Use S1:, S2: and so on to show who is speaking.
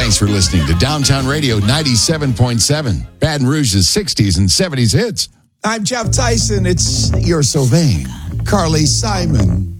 S1: Thanks for listening to Downtown Radio 97.7, Baton Rouge's 60s and 70s hits.
S2: I'm Jeff Tyson. It's You're So Vain. Carly Simon.